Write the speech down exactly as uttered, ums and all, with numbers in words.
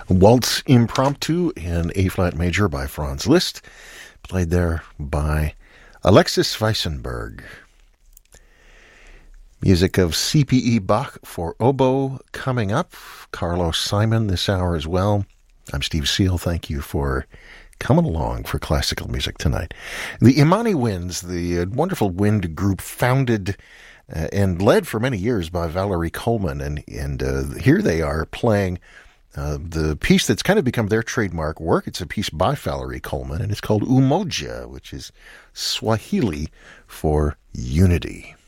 Waltz Impromptu in A-flat major by Franz Liszt, played there by Alexis Weissenberg. Music of C P E Bach for oboe coming up. Carlos Simon this hour as well. I'm Steve Seal. Thank you for coming along for classical music tonight. The Imani Winds, the wonderful wind group founded uh, and led for many years by Valerie Coleman, and, and uh, here they are playing Uh, the piece that's kind of become their trademark work. It's a piece by Valerie Coleman, and it's called Umoja, which is Swahili for unity.